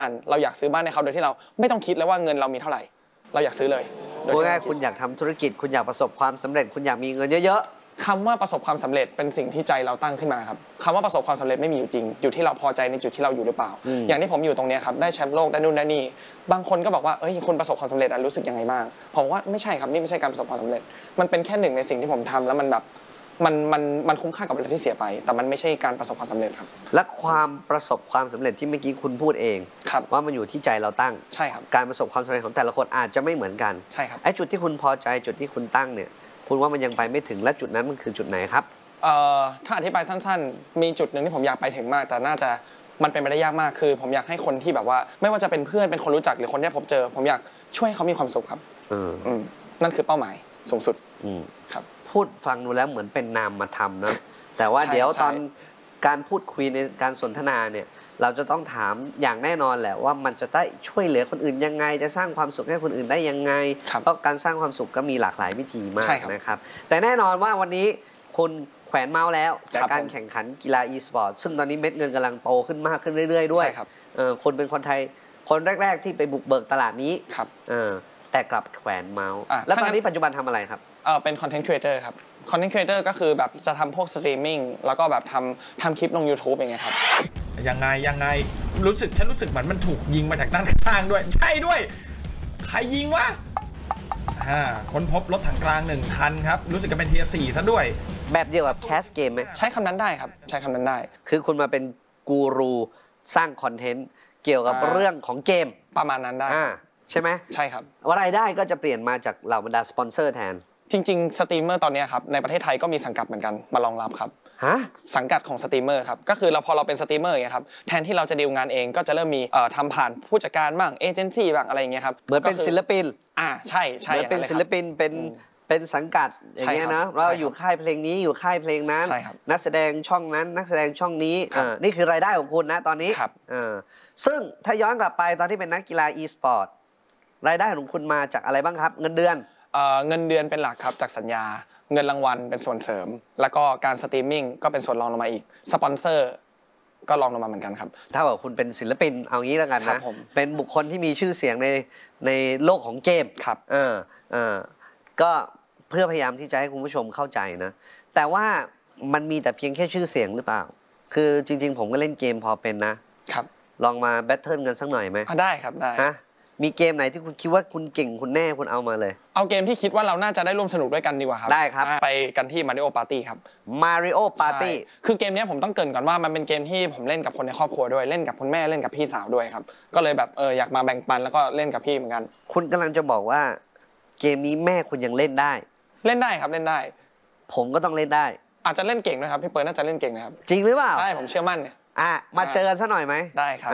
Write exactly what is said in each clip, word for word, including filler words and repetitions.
เราอยากซื้อบ้านให้เขาโดยที่เราไม่ต้องคิดเลยว่าเงินเรามีเท่าไหร่เราอยากซื้อเลยโดยง่ายคุณอยากทำธุรกิจคุณอยากประสบความสำเร็จคุณอยากมีเงินเยอะๆคำว่าประสบความสำเร็จเป็นสิ่งที่ใจเราตั้งขึ้นมาครับคำว่าประสบความสำเร็จไม่มีอยู่จริงอยู่ที่เราพอใจในจุดที่เราอยู่หรือเปล่าอย่างที่ผมอยู่ตรงนี้ครับได้แชมป์โลกได้นู่นได้นี่บางคนก็บอกว่าเอ้ยคุณประสบความสำเร็จรู้สึกยังไงบ้างผมว่าไม่ใช่ครับนี่ไม่ใช่การประสบความสำเร็จมันเป็นแค่หนึ่งในสิ่งที่ผมทำแล้วมันแบบมันมันมันคุ้มค่ากับเวลาที่เสียไปแต่มันไม่ใช่การประสบความสำเร็จครับและความประสบความสำเร็จที่เมื่อกี้คุณพูดเองว่ามันอยู่ที่ใจเราตั้งใช่ครับการประสบความสำเร็จของแต่ละคนอาจจะไม่เหมือนกันใช่ครับไอ้จุดที่คุณพอใจจุดที่คุณตั้งเนี่ยคุณว่ามันยังไปไม่ถึงและจุดนั้นมันคือจุดไหนครับเอ่อถ้าอธิบายสั้นๆมีจุดหนึ่งที่ผมอยากไปถึงมากแต่น่าจะมันเป็นไปได้ยากมากคือผมอยากให้คนที่แบบว่าไม่ว่าจะเป็นเพื่อนเป็นคนรู้จักหรือคนที่พบเจอผมอยากช่วยให้เขามีความสุขครับอืมนั่นคือเป้าหมายสูงสุดครับพูดฟังดูแล้วเหมือนเป็นนามธรรมนะแต่ว่าเดี๋ยวตอนการพูดคุยในการสนทนาเนี่ยเราจะต้องถามอย่างแน่นอนแหละว่ามันจะได้ช่วยเหลือคนอื่นยังไงจะสร้างความสุขให้คนอื่นได้ยังไงเพราะการสร้างความสุขก็มีหลากหลายวิธีมากนะครับแต่แน่นอนว่าวันนี้คุณแขวนเมาส์แล้วจากการแข่งขันกีฬา e-sport ซึ่งตอนนี้เม็ดเงินกำลังโตขึ้นมากขึ้นเรื่อยๆด้วยคนเป็นคนไทยคนแรกๆที่ไปบุกเบิกตลาดนี้แต่กลับแขวนเมาส์แล้วตอนนี้ปัจจุบันทำอะไรครับเป็นคอนเทนต์ครีเอเตอร์ครับคอนเทนต์ครีเอเตอร์ก็คือแบบจะทำพวกสตรีมมิ่งแล้วก็แบบทำทำคลิปลง YouTube อย่างเงี้ยครับยังไงยังไงรู้สึกฉันรู้สึกเหมือนมันถูกยิงมาจากด้านข้างด้วยใช่ด้วยใครยิงวะอ่าค้นพบรถถังกลางหนึ่งคันครับรู้สึกจะเป็นเทียร์สี่ซะด้วยแบบเดียวกับแคสเกมไหมใช้คำนั้นได้ครับใช้คำนั้นได้คือคุณมาเป็นกูรูสร้างคอนเทนต์เกี่ยวกับเรื่องของเกมประมาณนั้นได้ใช่ไหมใช่ครับว่ารายได้ก็จะเปลี่ยนมาจากเหล่าบรรดาสปอนเซอร์แทนจริงๆสตรีมเมอร์ตอนนี้ครับในประเทศไทยก็มีสังกัดเหมือนกันมารองรับครับฮะสังกัดของสตรีมเมอร์ครับก็คือเราพอเราเป็นสตรีมเมอร์อย่างเงี้ยครับแทนที่เราจะดีลงานเองก็จะเริ่มมีเอ่อทำผ่านผู้จัดการบ้างเอเจนซี่บ้างอะไรอย่างเงี้ยครับเหมือนเป็นศิลปินอ่าใช่ใช่เหมือนเป็นศิลปินเป็นเป็นสังกัดอย่างเงี้ยนะเราอยู่ค่ายเพลงนี้อยู่ค่ายเพลงนั้นนักแสดงช่องนั้นนักแสดงช่องนี้นี่คือรายได้ของคุณนะตอนนี้ซึ่งถ้าย้อนกลับไปตอนที่เป็นนักกีฬา e-sport รายได้ของคุณมาจากอะไรบ้างครับเงินเดือนเงินเดือนเป็นหลักครับจากสัญญาเงินรางวัลเป็นส่วนเสริมแล้วก็การสตรีมมิ่งก็เป็นส่วนรองลงมาอีกสปอนเซอร์ก็รองลงมาเหมือนกันครับถ้าว่าคุณเป็นศิลปินเอางี้แล้วกันนะเป็นบุคคลที่มีชื่อเสียงในในโลกของเกมครับเออเออก็เพื่อพยายามที่จะให้คุณผู้ชมเข้าใจนะแต่ว่ามันมีแต่เพียงแค่ชื่อเสียงหรือเปล่าคือจริงๆผมก็เล่นเกมพอเป็นนะครับลองมาแบทเทิลกันสักหน่อยไหมได้ครับได้ฮะมีเกมไหนที่คุณคิดว่าคุณเก่งคุณแน่คุณเอามาเลยเอาเกมที่คิดว่าเราน่าจะได้ร่วมสนุกด้วยกันดีกว่าครับได้ครับไปกันที่ Mario Party ครับ Mario Party คือเกมนี้ผมต้องเกริ่นก่อนว่ามันเป็นเกมที่ผมเล่นกับคนในครอบครัวด้วยเล่นกับคุณแม่เล่นกับพี่สาวด้วยครับก็เลยแบบเอออยากมาแบ่งปันแล้วก็เล่นกับพี่เหมือนกันคุณกำลังจะบอกว่าเกมนี้แม่คุณยังเล่นได้เล่นได้ครับเล่นได้ผมก็ต้องเล่นได้อาจจะเล่นเก่งด้วยครับพี่เปิร์น่าจะเล่นเก่งนะครับจริงหรือเปล่าใช่ผมเชื่อมั่นเนี่ยอ่ะมาเจอกันซะหน่อยไหมได้ครับ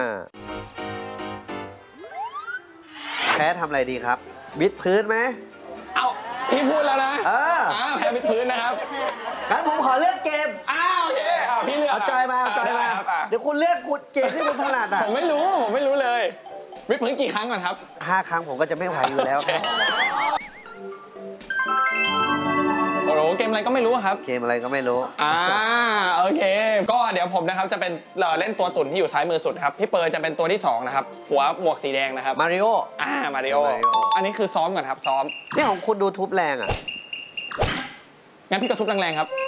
แพ้ทำอะไรดีครับวิดพื้นไหมเอาพี่พูดแล้วนะเออแพ้วิดพื้นนะครับงั้นผมขอเลือกเกมอ้าวโอเคเอาพี่เลือกเอาจอยมาเอาจอยมาเดี๋ยวคุณเลือกเกมที่คุณถนัดอ่ะผมไม่รู้ผมไม่รู้เลยวิดพื้นกี่ครั้งก่อนครับห้าครั้งผมก็จะไม่ไหวอยู่แล้วโอ้โหเกมอะไรก็ไม่รู้ครับเกมอะไรก็ไม่รู้อ่าโอเคก็เดี๋ยวผมนะครับจะเป็นเล่นตัวตุ่นที่อยู่ซ้ายมือสุดครับพี่เปิร์จะเป็นตัวที่สองนะครับหัวหมวกสีแดงนะครับมาริโออ่ามาริโออันนี้คือซ้อมก่อนครับซ้อมนี่ของคุณดูทุบแรงอ่ะงั้นพี่ก็ทุบแรงๆครับ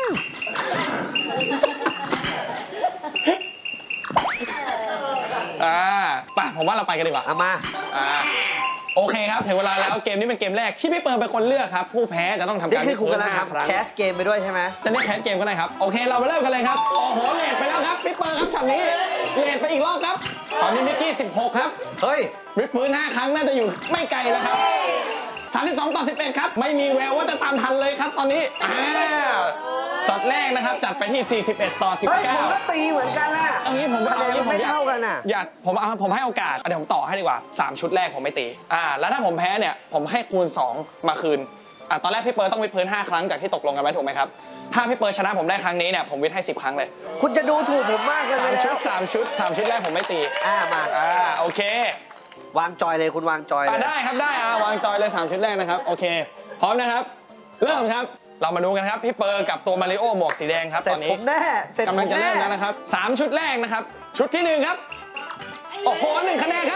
อ่าป่ะผมว่าเราไปกันดีกว่าเอามาอ่าโอเคครับถึงเวลาแล้วเกมนี้เป็นเกมแรกที่พี่เปิร์เป็นคนเลือกครับผู้แพ้จะต้องทำการนี่คือคุณกำลังทำแคสเกมไปด้วยใช่ไหมจะได้แคสเกมก็ได้ครับโอเคเรามาเริ่มกันเลยครับโอ้โหเลทไปแล้วครับพี่เปิร์ครับช็อตนี้เลทไปอีกรอบครับตอนนี้มิกกี้สิบหกครับเฮ้ยวิดพื้นห้าครั้งน่าจะอยู่ไม่ไกลแล้วครับสามสิบสองต่อสิบเอ็ดครับไม่มีแววว่าจะตามทันเลยครับตอนนี้อ่าช็อตแรกนะครับจัดไปที่สี่สิบเอ็ดต่อสิบเก้าผมก็ตีเหมือนกันนะอันนี้ผมเอานี้ผมไม่เท่ากันน่ะอยากผมเอาผมให้โอกาสเดี๋ยวผมต่อให้ดีกว่าสามชุดแรกผมไม่ตีอ่าแล้วถ้าผมแพ้เนี่ยผมให้คูณสองมาคืนอ่าตอนแรกพี่เปิร์ต้องวิดพื้นห้าครั้งจากที่ตกลงกันไว้ถูกไหมครับถ้าพี่เปิร์ชนะผมได้ครั้งนี้เนี่ยผมวิดให้สิบครั้งเลยคุณจะดูถูกผมมากเลยสามชุดสามชุดสามชุดแรกผมไม่ตีอ่ามาอ่าโอเควางจอยเลยคุณวางจอยเลยได้ครับได้อ่าวางจอยเลยสามชุดแรกนะครับโอเคพร้อมนะครับเริ่มครับเรามาดูกันครับพี่เปิร์กับตัวมาริโอหมวกสีแดงครับตอนนี้ผมแน่กำลังจะเริ่มแล้วนะครับสามชุดแรกนะครับชุดที่หนึ่งครับโอ้โหหนึ่งคะแนนครับ